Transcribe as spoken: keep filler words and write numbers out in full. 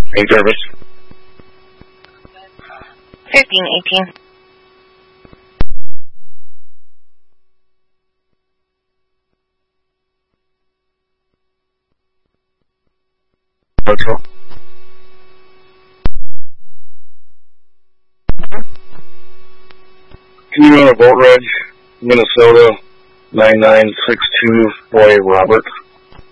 Main service. fifteen eighteen. Patrol. Can you run a boat reg, Minnesota, nine nine six two, boy Robert?